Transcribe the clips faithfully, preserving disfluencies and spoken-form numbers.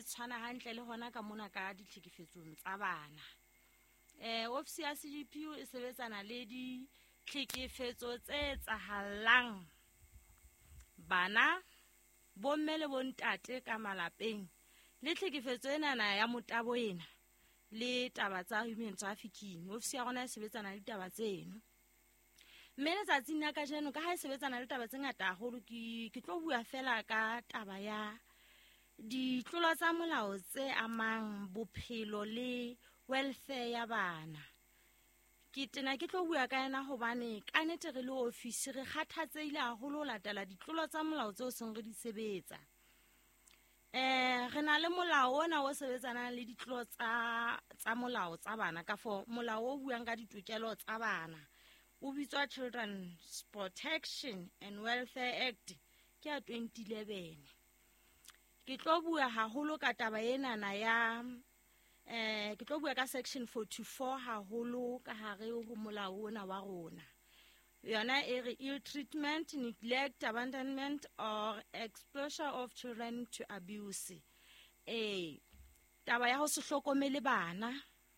e tshwana hantle le hona ka mona ka ditlhekefetsong tsa bana. Eh ofisi ya C G P U e sebetsana le di tlhekefetso tse tsahallang bana bomme le bontate ka malapeng le tlhekefetso ena na ya motabo ena le taba tsa human trafficking. Ofisi ya rona e sebetsana le taba tseno. Mme letsatsing la kajeno ka ha e sebetsana le taba tse ngata haholo ke ke tlo bua fela ka taba ya ditlolo tsa molao tse amang bophelo le welfare ya bana. Ke tena ke tlo bua ka yena hobane ka nnete re le ofisi re kgathatseile haholo ho latela ditlolo tsa molao tseo seng re di sebetsa. Eh re na le molao ona o sebetsana le ditlolo tsa tsa molao tsa bana ka for molao o buang ka ditokelo tsa bana o bitswa Children's Protection and Welfare Act ke ya twenty eleven. Ke tlo bua haholo ka taba ena na ya eh ke tlo bua ka section forty-four haholo ka hare ho molao ona wa rona. Yona e re ill treatment, neglect, abandonment or exposure of children to abuse. Eh taba ya ho se hlokomele bana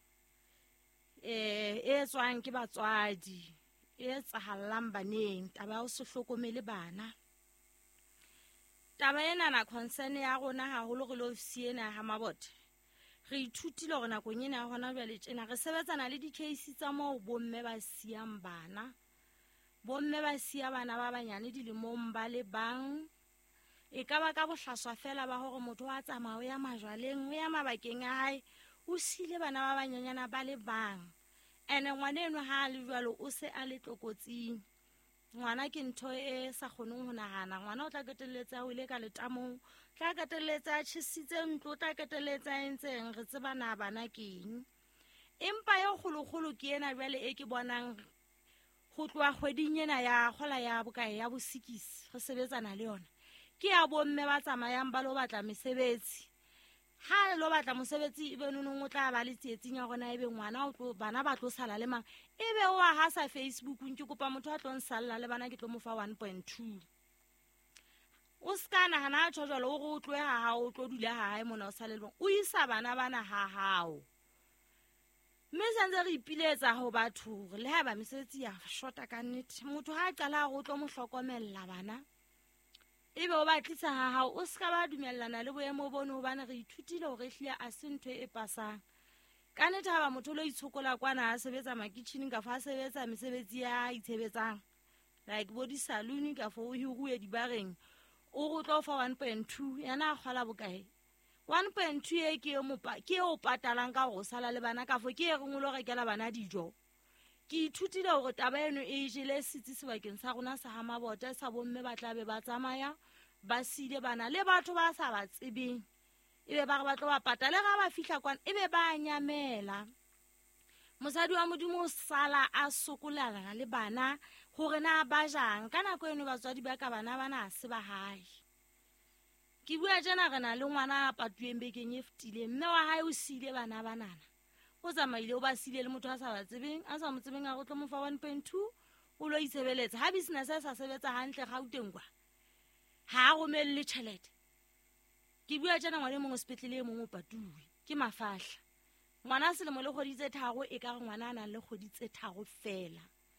eh e tswang ke batswadi e tsahallang baneng, taba ya ho se hlokomele bana. Taba ena na concern ya rona haholo re lo ofisi ena ha Mabothe. Re ithutile hore nakong ena ya hona jwale tjena re sebetsana le di-case tsa moo bomme ba siang bana. Bomme ba sia bana ba banyane dilemong ba le bang. E ka ba ka bohlaswa fela ba hore motho wa tsamaya o ya majwaleng, o ya mabakeng a hae, o sile bana ba banyanyana ba le bang. Ene ngwana eno ha le jwalo o se a le tlokotsing. Ngwana ke ntho e sa kgoneng ho nahana. Ngwana o tla keteletsa o ile ka letamong, tla keteletsa tjhisitse ntlo, tla keteletsa entseng re tsebana bana keng. Empa yo kgolokgolo ke ena jwale e ke bonang ho tloa kgweding ena ya kgola ya bokae ya bosikisi re sebetsana le yona. Ke ya bomme ba tsamayang ba lo batla mesebetsi. Ha lo batla mosebetsi ebe nonong o tla ba le tsietsing ya rona ebe ngwana o tlo bana ba tlo sala le mang. Ebe o a ha sa Facebook ke kopa motho a tlo nsalla le bana ke tlo mo fa one point two. O skana hana tjho jalo o go tloe ha ha o tlo dula ha hae mona o sa le le o isa bana bana ha hao. Mme sentse re ipiletsa ho batho le ha ba mesebetsi ya shota ka nnete. Motho ha a qala go tlo mo hlokomella bana ebe o ba tlisa ha hao o ska ba dumellana le boemo bono hobane re ithutile hore hlile a se ntho e pasang. Ka nnete ha ba motho lo itshokola kwana a sebetsa makitchen ka fa sebetsa mesebetsi ya itshebetsang like body saloon ka fo o hiruwe dibareng o go tlo fa one point two yana a kgola bokae. one point two e ke mo ke o patalang ka go sala le bana ka fo ke e rengolo rekela bana dijo. Ke ithutile hore taba eno e jele sitsi sebakeng sa rona sa ha Mabothe sa bomme ba tla be ba tsamaya ba sile bana le batho ba sa ba tsebeng. Ebe ba re ba tlo ba patala ga ba fihla kwana ebe ba nyamela. Mosadi wa Modimo sala a sokolana le bana hore na ba jang ka nako eno batswadi ba ka bana bana se ba hae. Ke bua jana re na le ngwana a patueng bekeng e fetile mme wa hae o sile bana banana. O tsamaile o ba sile le motho a sa ba tsebeng a sa mo tsebeng a go tlo mo fa one point two o lo itsebeletsa ha business e sa sebetsa hantle Gauteng kwa ha a romelle tjhelete. Ke bua jana ngwana mo hospital e mong o patuwe ke mafahla. Ngwana se le mo le kgoditse tharo e ka re ngwana ana le kgoditse tharo fela.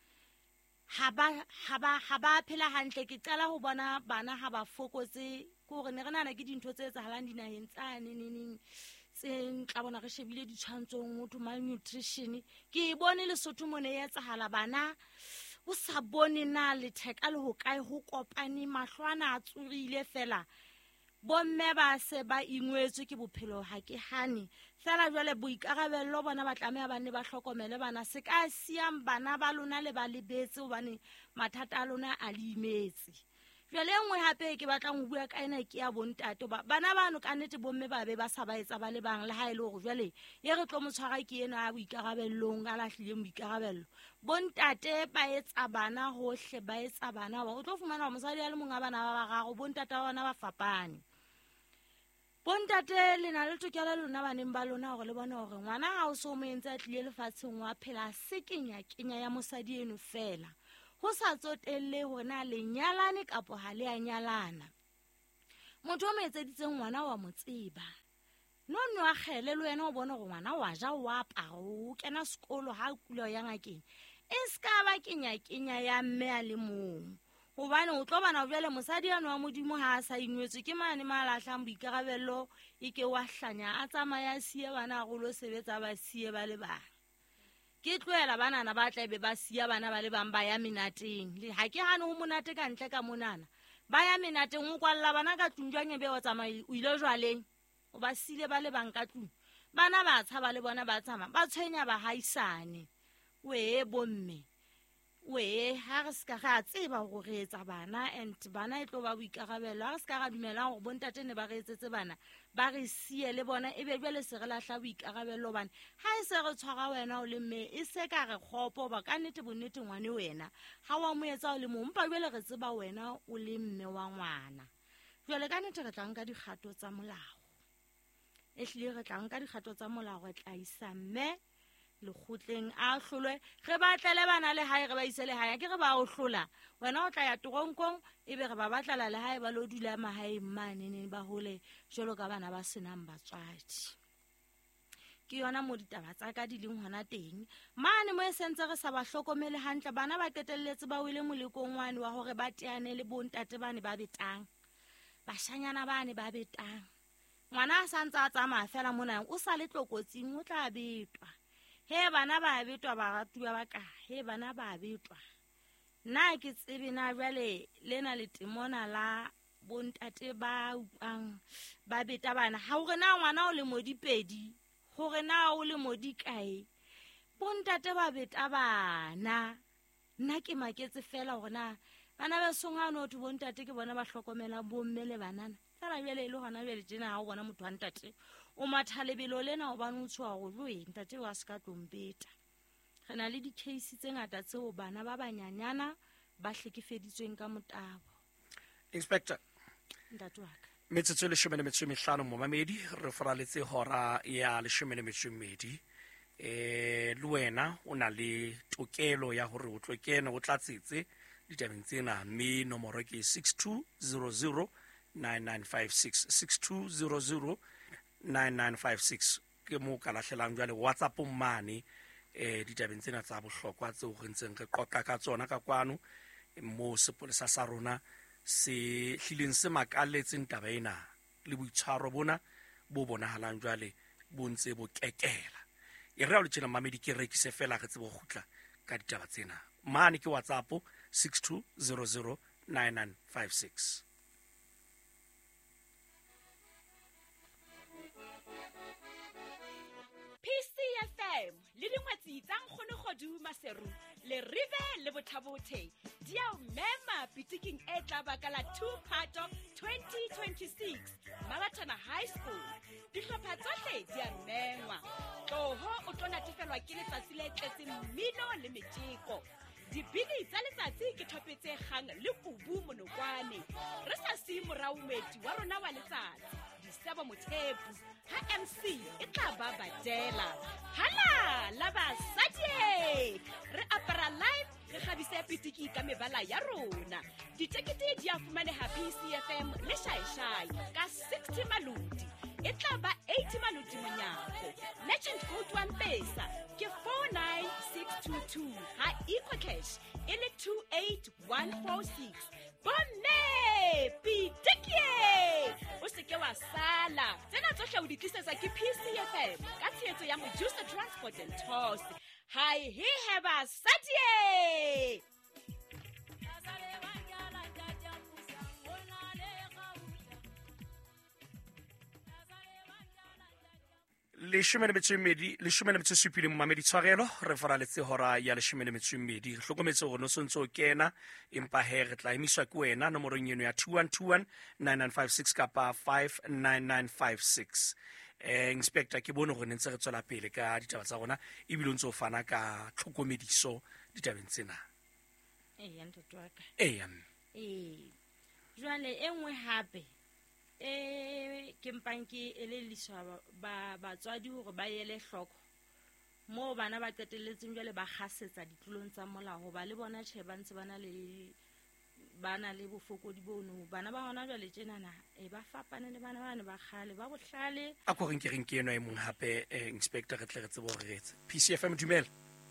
Ha ba ha ba ha ba phela hantle. Ke qala ho bona bana ha ba fokotse ko re ne re nana ke dintho tse tsahalang dinaheng tsa neneng tse ntla bona re shebile ditshwantsong ho malnutrition. Ke bone le Sotho mone ya tsahala bana o sa bone na le theka le ho kae ho kopane mahlwana a tsurile fela. Bomme ba se ba ingwetswe ke bophelo ha ke hane fela jwale boikarabello bona ba tlameha ba ne ba hlokomele bana se ka siang bana ba lona le ba lebetse hobane mathata a lona a le imetse. Jwale engwe hape ke batlang ho bua ka ena ke ya bontate bana bano ka nnete bomme ba be ba sa ba etsa ba le bang le ha ile hore jwale e re tlo mo tshwara ke ena a boikarabellong a lahlile boikarabello. Bontate ba etsa bana hohle ba etsa bana ba o tlo fumana mosadi ya le mong a bana ba bararo bontate ba bona ba fapane. Bontate le na le tokelo lona baneng ba lona hore le bona hore ngwana ha o so mo entse a tlile lefatsheng wa phela se kenya kenya ya mosadi eno fela ho sa tsotelle hona le nyalane kapo ha le a nyalana. Motho o mo etseditseng ngwana wa mo tseba no no a khele le wena o bone go ngwana wa ja wa apara o kena sekolo ha o kula ya ngakeng e ska ba kenya kenya ya mme a le mong gobane o tlo bana bjale mosadi ya no wa modimo ha a sa inwetse ke mane malahlang boikarabello e ke wa hlanya a tsamaya sie bana go lo sebetsa ba sie ba le bana ke tloela banana ba tla be ba sia bana ba le bang ba ya menateng le ha ke hane ho monate ka ntle ka monana ba ya menateng o kwalla bana ka tlunjwang ebe o tsamaya o ile jwaleng o ba sile ba le bang ka tlung bana ba tshaba le bona ba tsamaya ba tshwenya ba haisane we bomme we ha re ska ga tseba go re etsa bana and bana e tlo ba boikarabelo ha re ska ga dumela go bontate ne ba re etsetse bana ba re sie le bona e be bjale se re lahla boikarabelo bana ha e se re tshwara wena o le mme e se ka re khopo ba ka nnete bonnete ngwane wena ha wa mo etsa o le mo mpa bjale re tseba wena o le mme wa ngwana jwale ka nnete re tla nka dikgato tsa molao e hlile re tla nka dikgato tsa molao re tla isa mme le khutleng a hlolwe re batlele bana le hae re ba isele hae ke re ba o hlola wena o tla ya toronkong e be re ba batlela le hae ba lo dula mahae mane ne ba hole jolo ka bana ba senang batswadi ke yona mo ditaba tsa ka di leng hona teng mane mo e sentse re sa ba hlokomele hantle bana ba ketelletse ba wile molekong wane wa hore ba teane le bontate bane ba betang bashanyana bane ba betang ngwana a santsa a tsamaya fela mona o sa le tlokotsing o tla betwa he bana ba betwa ba ratuwa ba ka he bana ba betwa nna ke tsebe na jwale lena le timona la bontate ba upang ba beta bana ha o re na ngwana o le modipedi ho re na o le modikae bontate ba beta bana nna ke maketse fela hore na bana ba songano thu bontate ke bona ba hlokomela bomme le banana fela jwale ile hona jwale tjena ha o bona motho wa ntate o mathalebelo lena o bana o tswa go loe ntate wa ska tlombeta re na le di case tse ngata tseo bana ba banyanyana ba hlekefeditsweng ka motabo Inspector ntate wa ka metsotso le shome le metso e mehlano mo mamedi re foraletse hora ya le shome le metso e mmedi eh le wena o na le tokelo ya hore o tlo kena o tlatsetse ditabeng tsena mme nomoro ke six two zero zero nine nine five six six two zero zero nine nine five six ke mo ka lahlelang jwale WhatsApp mane eh ditabeng tsena tsa bohlokwa tseo re ntseng re qoqa ka tsona ka kwano mo sepolesa sa rona se hlileng se makaletseng taba ena le boitshwaro bona bo bonahalang jwale bo ntse bo kekela e re a le tsena mamedi ke rekise fela re tsebo gutla ka ditaba tsena mane ke WhatsApp six two zero zero nine nine five six. P C F M le dingwetsi tsa nkgone godu maseru le rive le botlhabothe di a mema pitiking e tla bakala two phato twenty twenty-six Marathon High School dihlopha tsohle di a mengwa tloho o tlo natefelwa ke letsatsi le tletseng mmino le metjeko dibini tsa letsatsi ke thopetse kgang le kubu monokwane re sa se moraumedi wa rona wa letsatsi disebo mothepu ha M C e tla ba badela hala la basadi re apara live re khabise pitiki ka mebala ya rona ditekete di a fumaneha P C F M le shaishai ka sixty maludi e tla ba eighty maludi monyako merchant code one pesa ke four nine six two two ha eco cash e le two eight one four six bonne pitiki o se ke wa sala tsena tsohle o di tlisetsa ke P C F M ka tshetso ya Mojusta Transport and Tours hi he have a sadie le shome le metso e mmedi le shome le metso e supileng mmamedi tshwarelo re foraletse hora ya le shome le metso e mmedi re hlokometse hore no sontse o kena empa he re tla emiswa ke wena nomorong eno ya two one two one nine nine five six kapa five nine nine five six. eh inspector ke bone gore ntse re tswela pele ka ditaba tsa rona e bile ntse o fana ka tlhokomediso ditabeng tsena eh ya ntate wa ka eh ya eh jwale engwe hape e ke mpanke ele liswa ba batswadi hore ba yele hloko mo bana ba qetelletseng jwale ba khasetsa ditlolong tsa molao ba le bona tshebantse bana le ba na le bofokodi bono bana ba hona jwale tjenana e ba fapane le bana bane ba khale ba bohlale a ko reng ke reng ke eno e mong hape eh, inspector re tle re tsebo re retse P C F M dumela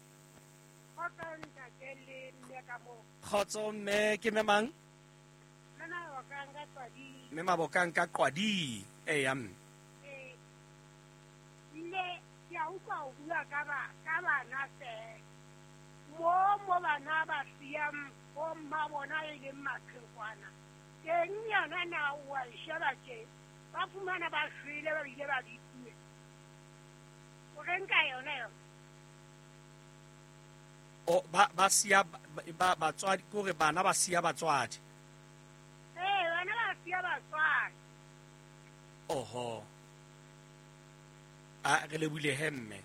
khotso mme ke memang me mabokang ka qwadi e ya mme le ya utlwa o bua ka ba ka bana se mo mo bana ba siam o mma bona e le makgwana teng yana na wa sheba ke ba fumana ba shwele ba ile ba ditue o renka yona yo o ba ba sia ba ba tswadi ko re bana ba sia batswadi eh bana ba sia batswadi oho a re le bule hemme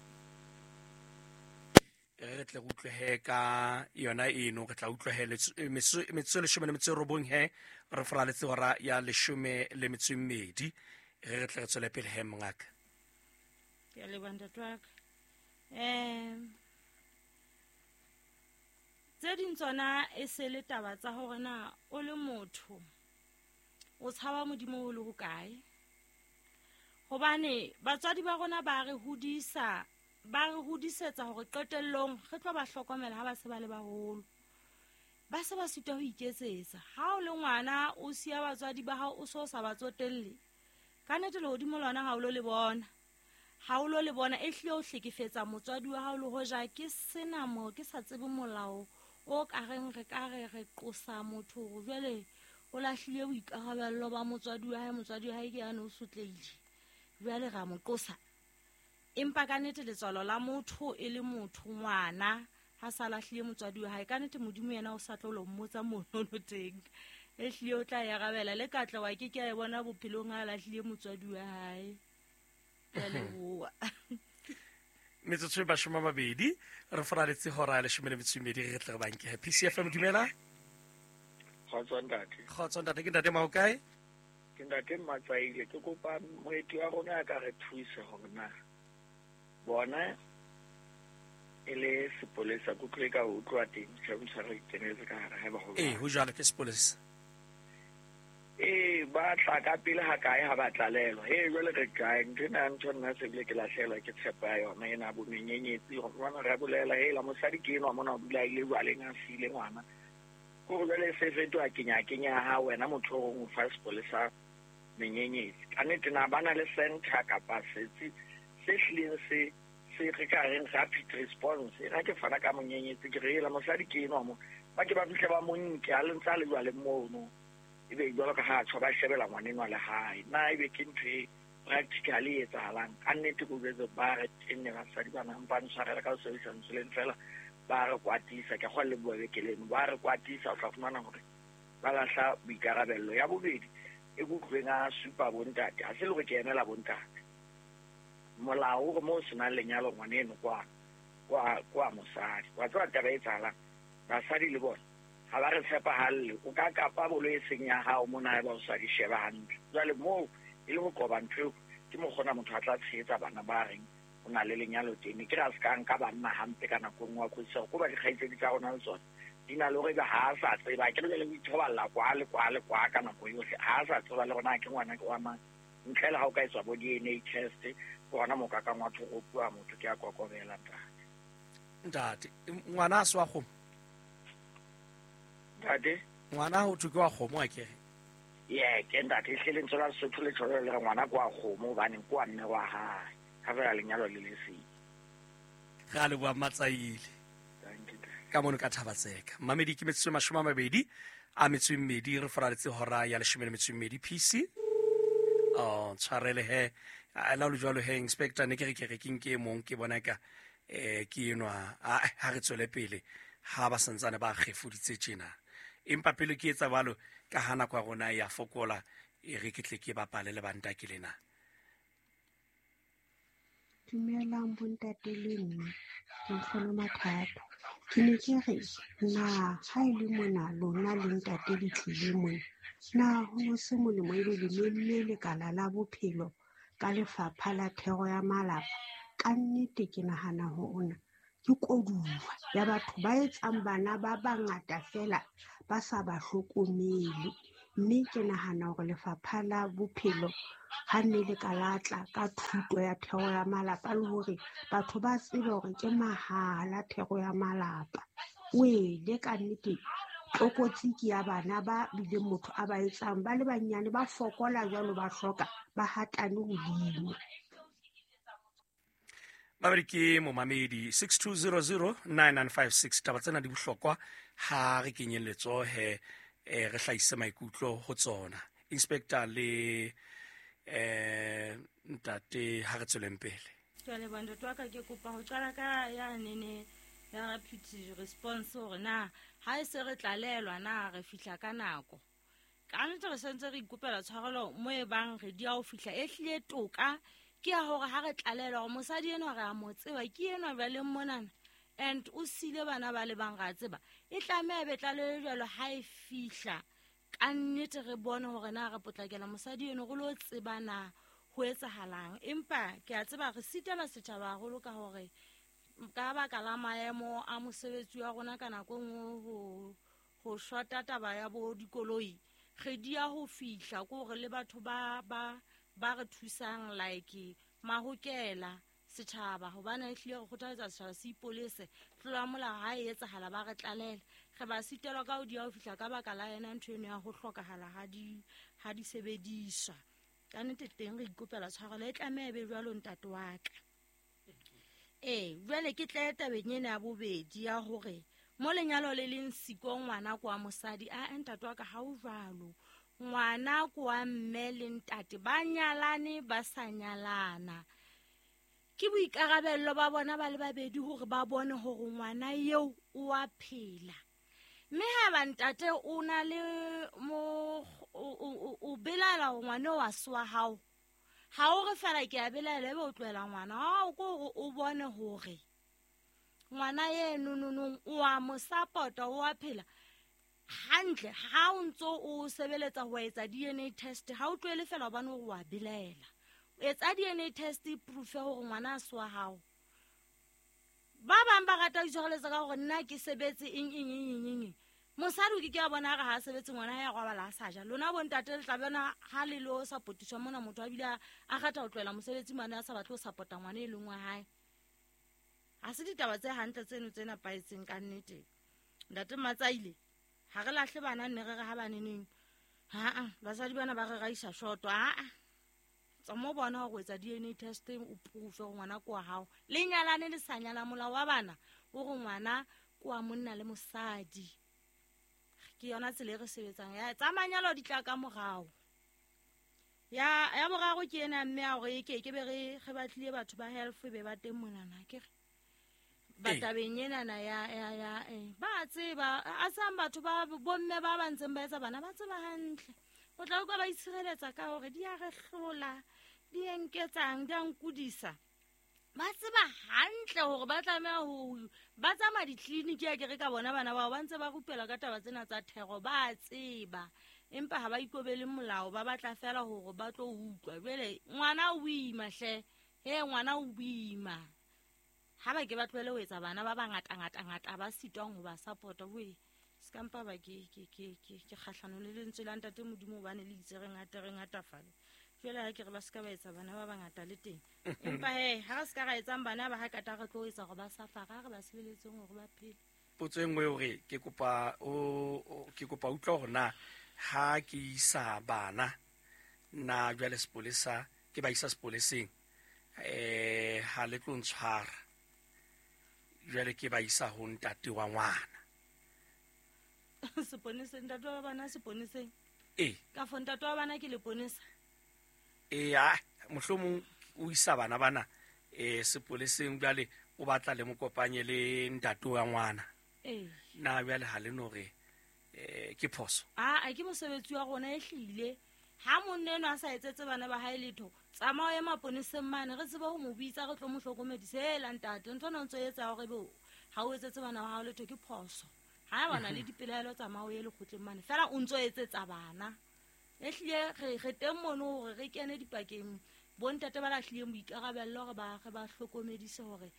re tle go utlwe ka yona eno re tla utlwehele metso le shome metso robong he re fora le tsora ya le shome le metso mmedi re tle re tswele pele he mngaka ke le banda track eh tse ding tsona e se le taba tsa hore na o le motho o tshaba modimo o le ho kae hobane batswadi ba rona ba re hodisa ba re hodisetsa hore qetellong re tlo ba hlokomela ha ba se ba le baholo ba se ba sitwa ho iketsetsa ha o le ngwana o sia batswadi ba hao o so sa ba tsotelle ka nnete le hodimo lona ha o lo le bona ha o lo le bona e hlile o hlekefetsa motswadi wa hao le hoja ke sena mo ke sa tsebe molao o ka reng re ka re re qosa motho go jwale o lahlile boikarabello ba motswadi wa hae motswadi wa hae ke yana o sotleile jwale ga mo qosa empa ka nnete letswalo la motho e le motho ngwana ha sa lahlile motswadi wa hae ka nnete modimo yena o sa tlo lo mmotsa monono teng e hlile o tla ya gabela le katla wa ke ke a bona bophelong a lahlile motswadi wa hae ya leboa metsotso ba shoma mabedi re fora le tse hora le shome le metso mmedi re tle re banke P C F M dumela khotso ntate khotso ntate ke ntate mao kae ke ntate Matsaile ke kopa moeti wa rona ka re thuse hore na bona ele sepolesa go tle ka o tloa teng se mo sa re tenetse ka hara ha ba ho eh ho jala ke sepolesa eh ba tla ka pele ha kae ha ba tlalelo he jwale re kae ndina ntho nna se bile ke lahlela ke tshepa yona ena bo menyenyetsi go bona re bolela he la mosadi ke eno mona o dula ile jwaleng a sile ngwana go jwale se fetwa kenya kenya ha wena motho o mo fa sepolesa menyenyetsi ka nnete na bana le center capacity se hleng se se re ka reng rapid response ra ke fana ka monyenyetsi ke re la mosadi ke eno mo ba ke ba fihle ba monke a lentsa le jwale mo no ebe jwalo ka ha tsho ba shebela ngwaneng wa le hae na ebe ke ntwe practically etsa halang ka nnete go betse ba re tenne ba sa di bana ba ntshwarela ka solution tseleng fela ba re kwatisa ke go le boe ke leno ba re kwatisa o tla fumana hore ba lahla boikarabello ya bobedi e go tlenga super bontate a se le go ke emela bontate molao go mo sena lenyalo ngwaneno kwa kwa kwa mosadi wa tswa taba e tsala basadi le bona ha ba re tshepa halle o ka kapa bolo e senya hao mona ba o sa di sheba hantle jwale mo e le go qoba ntho ke mo gona motho a tla tshetsa bana ba reng o na le lenyalo teng ke ra se ka nka banna hampe kana go ngwa go se go ba di kgaitsedi tsa rona le tsona di na le gore ba ha sa tseba ke le le ithoba kwa le kwa le kwa kana go yohle ha sa tseba le rona ke ngwana ke wa mang ntlhela ha o ka etswa bo D N A test bona mo ka ka ngwatho go bua motho ke a kokobela ntate ntate ngwana a swa go ntate ngwana ho thuke wa kgomo a kere ye ke ntate hlele ntsola sotho le tsholo le ngwana kwa kgomo ba ne kwa nne wa hae ka fela lenyalo le le se ga le bua Matsaile ka mono ka thabatseka mamedi ke metso mashoma mabedi a metso mmedi re fora le tse hora ya le shome le metso mmedi P C oh tshwarele he a la lo jwalo he inspector ne ke re ke re ke nke mong ke bona ka eh ke enwa ha re tswele pele ha ba santsane ba khefuditse tjena empa pele ke etsa balo ka hana kwa rona ya fokola e re ke tle ke bapale le banta ke lena dumelang bontate le nne mfolo mathata ke ne ke re na ha ile mona lona le ntate di tlile mona na ho se molemo e le le le kala la bophelo ka lefapha la thero ya malapa ka nnete ke nahana ho ona ke koduwa ya batho ba etsang bana ba bangata fela ba sa ba hlokomele. Mme ke nahana hore lefapha la bophelo ha nne le ka latla ka thuto ya thero ya malapa le hore batho ba tsebe hore ke mahala thero ya malapa. O ele ka nnete tlokotsi ke ya bana ba bile motho a ba etsang ba le banyane ba fokola jwalo ba hloka ba hatane hodimo. Babedi ke momamedi six two zero zero nine nine five six taba tsena di bohlokwa ha re kenyeletso he eh, re hlaise maikutlo ho tsona. Inspector le eh ntate ha re tsweleng pele. Ke le bando twa ka ke kopa ho qala ka ya nene ya rapid response hore na ha e se re tlalelwa na re fihla ka nako. Ka nnete re sentse re ikopela tshwarelo mo e bang re dia ho fihla e hlile toka ke ya hore ha re tlalelwa hore mosadi eno re a mo tseba ke eno ba le monana and o sile bana ba le bang ra tseba e tlameha be tlalelo jalo ha e fihla ka nnete re bone hore na re potlakela mosadi eno go lo tsebana ho etsahalang. Empa ke a tseba re sitela setjhaba haholo ka hore ka baka la maemo a mosebetsi wa rona ka nako nngwe ho ho shota taba ya bo dikoloi re dia ho fihla ko re le batho ba ba ba re thusang like mahokela setjhaba hobane e hlile re kgothaletsa setjhaba se ipolese tlola mola ha e etsahala ba re tlalele re ba sitelwa ka ho dia ho fihla ka baka la yena ntho eno ya ho hlokahala ha di ha di sebediswa. Ka nnete teng re ikopela tshwarelo e tlameha be jwalo ntate wa ka. Eh jwale ke tle tabeng ena ya bobedi ya hore mo lenyalo le leng siko ngwana kwa mosadi a ntate wa ka ha o jwalo ngwana kwa mme le ntate ba nyalane ba sa nyalana ke boikarabello ba bona ba le babedi hore ba bone hore ngwana eo o a phela. Mme ha ba ntate o na le mo o belala ngwana wa swa hao ha o re fela ke a belala be o tloela ngwana ha o go o bone hore ngwana ye nununu o a mo support o a phela hantle ha o ntso o sebeletsa ho etsa D N A test ha o tloele fela bana o wa belela o etsa D N A test proof hore ngwana a swa hao. Ba bang ba rata ho tshwareletsa ka hore nna ke sebetse eng eng eng eng mosadi ke ke a bona ga ha sebetse ngwana ya go bala sa ja lona bo ntate le tla bona ha le lo supportiswa mona motho a bila a gata ho tloela mosebetsi mana a sa batlo supporta ngwana e leng wa hae. Ha se ditaba tse hantle tseno tsena paetseng ka nnete ntate Matsaile ha re lahle bana nne re re ha baneneng ha a basadi bana ba re raisa shoto ha a tsa mo bona go etsa D N A test o proof go ngwana kwa hao le nyalane le sa nyala mola wa bana o go ngwana kwa monna le mosadi ke yona tsele re sebetsang ya tsa manyalo di tla ka morao ya ya boraro ke ena mme a gore ke ke be re ge batlile batho ba health be ba teng monana ke ba tabeng ena na ya ya ya eh ba tseba a sang batho ba bomme ba ba ntseng ba etsa bana ba tseba hantle o tla utlwa ba itshireletsa ka hore di a re hlola di enketsang di ankudisa ba tseba hantle hore ba tlameha ho ba tsama di-clinic ya ke re ka bona bana ba ba ntse ba rupela ka taba tsena tsa thero ba tseba empa ha ba ikobele molao ba batla fela hore ba tlo utlwa jwale ngwana o ima hle he ngwana o ima ha ba ke ba tlwele ho etsa bana ba bangata ngata ngata ba sitwang ho ba support we skampa ba ke ke ke ke kgahlano le lentswe la ntate modimo bane le itse re ngata re ngata fale jwale ha ke re ba ska ba etsa bana ba bangata le teng empa he ha re ska ra etsang bana ba ha kata re tlo etsa go ba safara re ba sebeletseng hore ba phele potso engwe hore ke kopa o ke kopa utlwa hore na ha ke isa bana na jwale sepolesa ke ba isa sepoleseng eh ha le tlo ntshwara jwale ke ba isa ho ntate wa ngwana seponeseng ntate wa bana seponeseng eh ka fo ntate wa bana ke le ponesa eh a mohlomong o isa bana bana eh sepoleseng jwale o batla le mokopanye le ntate wa ngwana eh na jwale ha le no re eh ke phoso a a ke mosebetsi wa rona e hlile ha monne no a sa etsetse bana ba hae letho tsamao ya maponeseng mane re tseba ho mo bitsa re tlo mo hlokomedisa e la ntate ntho no ntse etsa hore bo ha o etsetse bana ba hae letho ke phoso ha bana le dipelaelo tsamao ye le khotleng mane fela o ntse etsetsa bana e hlile re re teng mono hore re kene dipakeng bo ntate ba la hlile mo ikarabello hore ba ge ba hlokomedise hore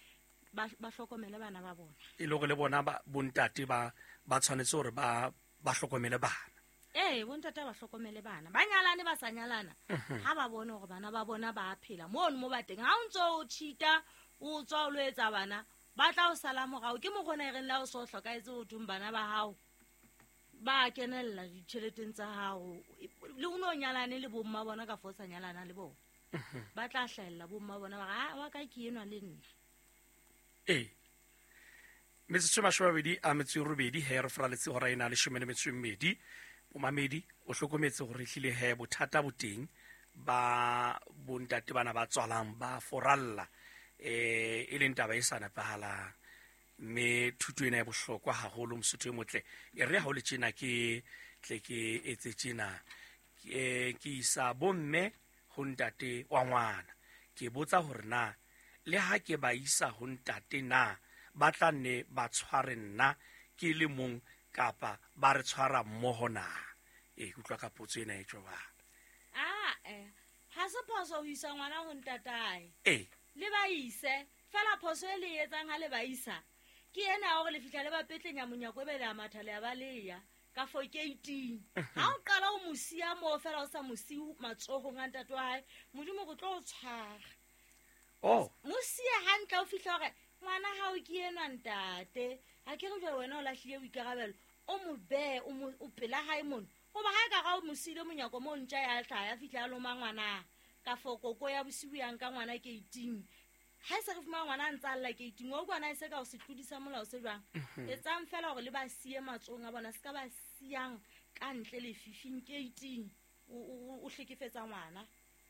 ba ba hlokomele bana ba bona. e le go le bona ba bontate ba ba tshwanetse gore ba ba hlokomele bana. Eh bontate ba hlokomele bana ba nyalane ba sa nyalana ha ba bone gore bana ba bona ba phela mono mo ba teng ha o ntse o cheata o tswa o lo etsa bana ba tla o sala mogao ke mo gona ere la o so hlokaetse o thum bana ba hao ba kenella ditšheleteng tsa hao le o no nyalane le bomma bona ka fosa nyalana le bona ba tla hlahella bomma bona ba ga wa ka ke enwa le nna. Eh metsotso mashobabedi a metso robedi he re fraletse hora ina le shomene metso mmedi o mamedi o hlokometse gore hlile he bothata boteng ba bontate bana ba tswalang ba foralla eh e leng taba e sana pahala me thuto ena e bohlokwa haholo mosotho e motle e re ha o le tjena ke tle ke etse tjena ke ke isa bomme ho ntate wa ngwana ke botsa hore na le ha ke ba isa ho ntate na ba tla nne ba tshware nna ke le mong kapa ba re tshwara mmoho na e utlwa ka potso ena e tjoba Ah eh ha se phoso ho isa ngwana ho ntatae eh le ba ise fela phoso e le etsang ha le ba isa ke ena gore le fitla le ba petlenya monyako be le matha le ba leya ka fourteen ha o qala o mosia mo fela o sa mosiu matsogo nga ntate wa hae modimo go tlo o tshwara oh mosia hantla o fitla gore ngwana ha o ke ena ntate ha ke re jwa wena o lahlile o ikarabelo o mo be o mo o pela hae mon go ba ha ka ga o mosile monyako mo ntja ya tla ya fitla lo mangwana ka fokoko ya bosibu yang ka ngwana ke eighteen ha se re fuma ngwana ntsa alla ke eighteen o gwana se ka o se tlodisa molao se jwang e tsang fela gore le ba sie matsong a bona se ka ba siang ka ntle le fifteen ke eighteen o o hlekefetsa ngwana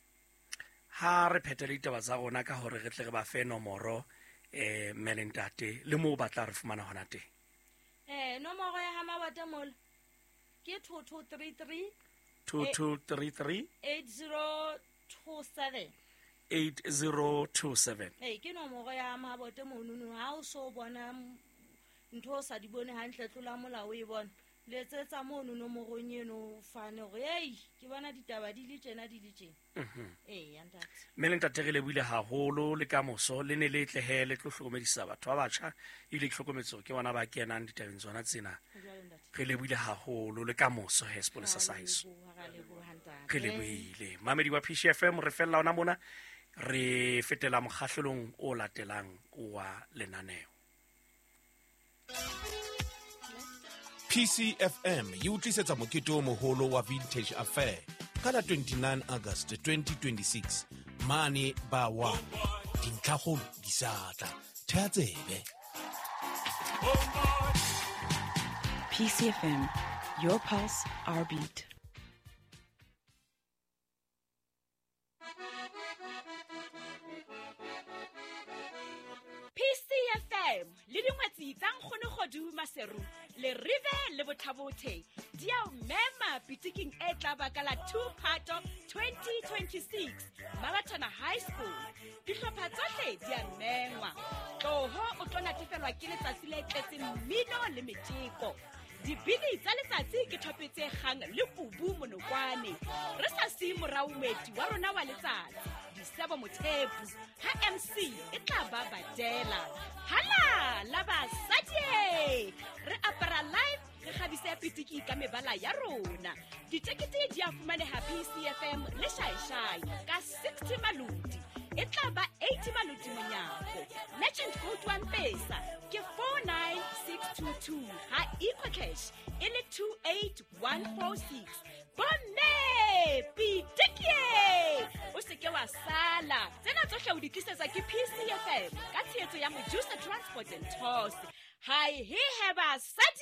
ha re phethele ditaba tsa rona ka hore re tle re ba fe nomoro eh melentate le mo batla re fumana hona teng eh nomoro ya ha mabata mol ke two two three three two two three three eight zero two seven eight zero two seven eh ke nomoro ya mabote monunu ha o so bona ntho sa di bone hantle tlola mola o e bona le tsetsa mono no moronyeno fane gore hey ke bona ditaba di le tsena di le tsena mhm eh ya ntate melentate re le buile haholo le ka moso le ne le tlehele tlo hlokomedisa batho ba batjha ile hlokometso ke bona ba kenang ditabeng tsona tsena re le buile haholo le ka moso he spolesa sa heso re le buile mamedi wa P C F M re fella ona mona re fetela mokgahlelong o latelang wa lenaneo. P C F M e utlisetsa mokete o moholo wa Vintage Affair ka la twenty-nine August twenty twenty-six mane ba wa dintlhagolo di satla thea tsebe. P C F M, your pulse, our beat. P C F M le dingwetsi tsa nkgone godu maseru le rive le botlhabothe di a mema pitiking e tla bakala two parto twenty twenty-six Marathon High School dihlopha tsohle di a mengwa tloho o tlo natefelwa ke letsatsi le tletseng mmino le metjeko dibini tsa letsatsi ke thopetse gang le kubu monokwane re sa se moraumedi wa rona wa letsatsi disebo mothepu ha M C e tla ba badela hala la basadi re apara live re khabise pitiki ka mebala ya rona ditekete di a fumaneha P C F M le shaishai ka sixty maludi e tla ba eighty maludi monyako merchant code one pesa ke four nine six two two ha equal cash ele two eight one four six bonne pitiki o se ke wa sala tsena tsohle o di tlisetsa ke P C F M ka tshetso ya Mojusa Transport and Tours hi he have a